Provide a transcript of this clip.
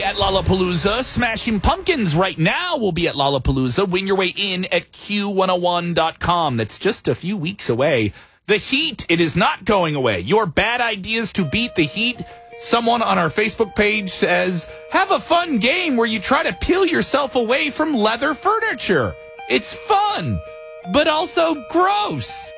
at Lollapalooza. Smashing Pumpkins right now will be at Lollapalooza. Win your way in at Q101.com. That's just a few weeks away. The heat, it is not going away. Your bad ideas to beat the heat. Someone on our Facebook page says, have a fun game where you try to peel yourself away from leather furniture. It's fun, but also gross.